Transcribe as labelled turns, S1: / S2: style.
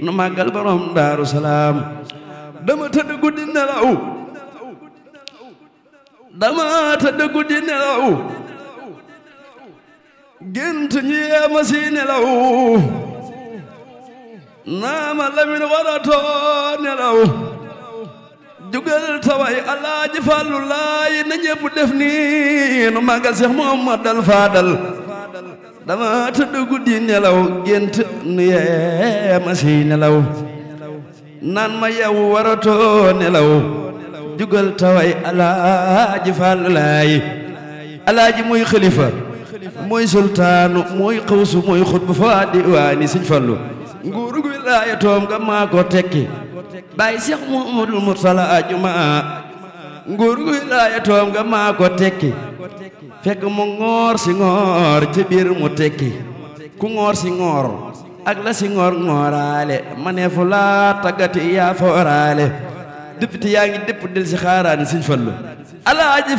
S1: nu màggal borom Daaru Salaam dama tëdd guddi nelaw gént ñu yeema si nelaw naama lamin waratoo nelaw jugal taway Alaaji Fallu Laay na ñépp def ni nu màggal Seex Muhammadal Faadal dama tëdd guddi nelaw gént ñu yeema si nelaw naan ma yow waratoo nelaw jugal taway Alaaji Fallu Laay Alaaji muy xalifa mooy sultaanu mooy xawsu mooy xutbu fa diwaani Sëñ Fallu nguuru gu wilaayatoom nga maa ko tekki Baay Seex Muhammadul Mursala ajuma nguuru gu wilaayatoom nga maa ko tekki fekk mu ngoor si ngoor ci biir mu tekki ku ngoor si ngoor ak la si ngoor ngooraale ma ne fu laa taggati yaa fooraale député yaa ngi dépp del si xaaraani Sëñ Fallu Alaaji